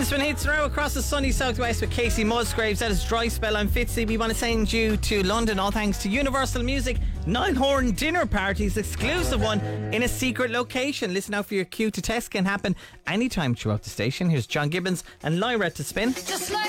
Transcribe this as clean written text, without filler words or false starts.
Lisbon hits now across the sunny southwest with Casey Musgraves. That is Dry Spell. I'm Fitzy. We want to send you to London, all thanks to Universal Music. Nine Horn Dinner Parties, exclusive one in a secret location. Listen out for your cue to test. Can happen anytime throughout the station. Here's John Gibbons and Lyra to spin. Just like